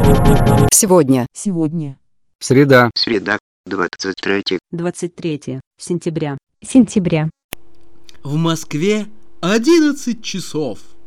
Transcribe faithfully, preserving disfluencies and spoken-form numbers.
Сегодня. Сегодня. Среда. Среда, двадцать третье. двадцать третье сентября. Сентября. В Москве одиннадцать часов.